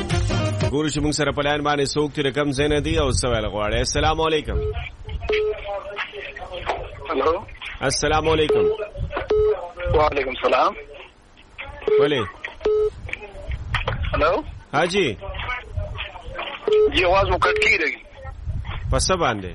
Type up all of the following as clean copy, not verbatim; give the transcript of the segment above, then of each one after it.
ګورو چې موږ سره په لاین باندې څوک چې رقم زنه دی او سوال غواړي. السلام علیکم. हेलो السلام علیکم. वालेकुम सलाम. ولې हेलो हाजी जी आवाज मु कट की रही پس باندې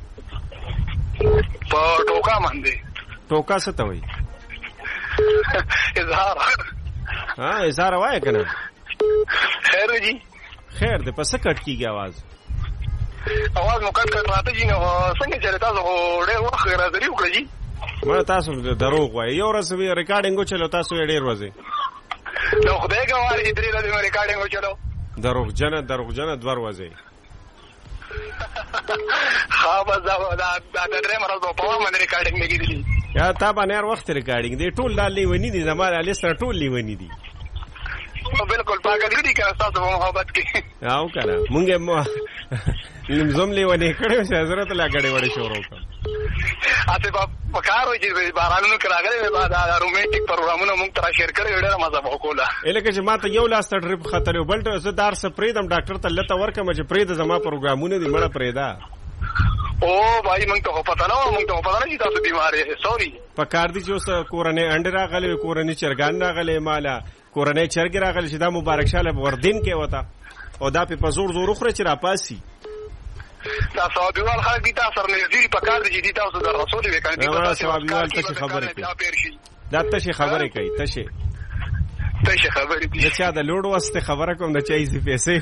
په ټوکا باندې ټوکا څه ته وایي؟ اظهار. ها اظهار وایي کنه. خیر جی خیر دې پس کټ کیږي आवाज مو کټ راته جی. نو څنګه چې تاسو ډېر وخت راځري وکړی جی. ما تاسو دروغ وایي. یو ورځ وی ریکارډینګ وچلو تاسو ډېر ورځې نو خدای ګواري چې درې ورځې مې ریکارډینګ وچلو. دروغجنه دوه ورځې. ها بس دا درې مرز په ما باندې ریکارډینګ نه کیږي. یا تا باندې هر وخت ریکارډینګ دی. ټول دالې ونی دي زماره علي سره ټول لیونی دي. بالکل پاګل دي که تاسو په محبت کې او کنه مونږه زم لیونی کړو چې حضرت لا غړې وړې شروع وکړ. اته په کار وي چې بارانونو کراغلې بعد رومانټیک پروګرامونه مونږ ترا شیر کړو. ډېر مزه وکوله. الکه چې ما ته یو لاس ته ټریپ خطر یو بل ته زه دار سپریدم ډاکټر ته لته ورکم چې پرې د زما پروګرامونه دي مړه پرېدا. او بھائی مونږ ته پته نه چې تاسو بیمار یې. سوري په کار دي چې اوس کورنۍ انډر راغلي کورنۍ چرګان راغلي مالا کورنۍ چرګ راغلي چې دا مبارک شاله وردین کې وتا او دا په زور خره چې را پاسي. دا صحابيوال خلک دي تاسو نه دي په کار دي چې تاسو د رسول وکړي. دا صحابيوال ته خبره کوي. دا ته خبره کوي. ته خبرې دي چې دا لوډ واسطه خبره کوم د چای زی پیسې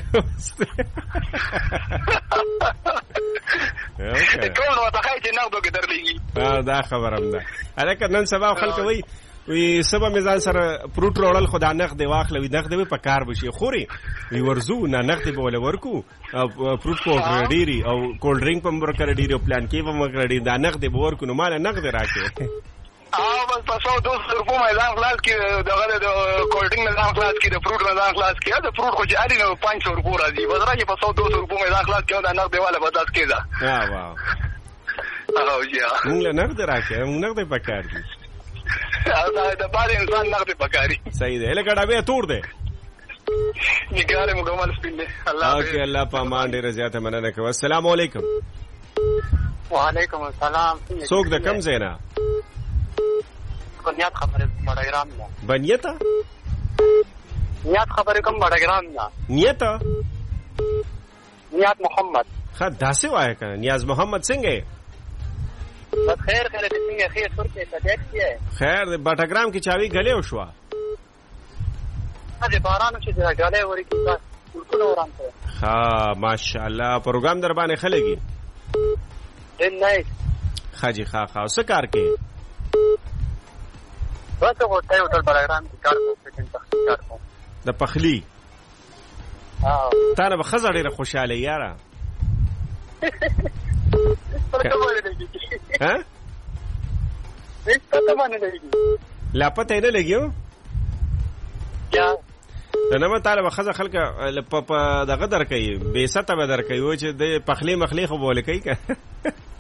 ټول وته خای چې نو به درلېږي. دا خبرم ده. الکه نن سبا خلک وی سبا میزان سره پروت روړل خدا نخ دی واخلوي نخ دی په کار بشي خوري وی ورزو نه نخ دی بوله ورکو پروت کو ډیری او کولډ ډرینګ په مر کړ ډیری او پلان کې په مر کړ ډیری دا نخ دی ورکو نو مال نخ دی راکې. بس پسو 200 روپو میدان خلاص کې دغه د کولډ ډرینګ میدان خلاص کې د فروټ میدان خلاص کې د فروټ خو چې اړین 500 روپو راځي. بس راځي پسو 200 روپو میدان خلاص کې دا نخ دیواله بداس کېدا. واو او یا موږ نه نخ دی راکې موږ نخ دی پکار دي. دا بار انسان نقد پکاري. صحیح ده. لکه ډابه تور ده نګاره مکمل سپین ده. الله په امان ډیر زیاته مننه کوم. السلام علیکم. وعلیکم السلام. څوک د کم زینا بنیاد خبره بڑګرام ده. بنیتا نیت خبره کوم بڑګرام ده. نیت محمد. خا داسې وای کنه نیاز محمد څنګه بس خیر دې څنګه خیر ورته طبيعت کې خیر د بټګرام کې چاوي غلې وشو. دې باران چې دا غلې ورې کې ټول وران ته. ها ماشاءالله پروګرام در باندې خلګي دې نه خاجي خا څه کار کې بس وته یو ټول پروګرام کې کار کوم د پخلی. تا نه به خزر ډیره خوشاله یاره. ها لا پته نه لګیو یا نه ما طالب خزه خلک په دغه در کوي به سته به در کوي چې د پخلی مخلی خو بوله کوي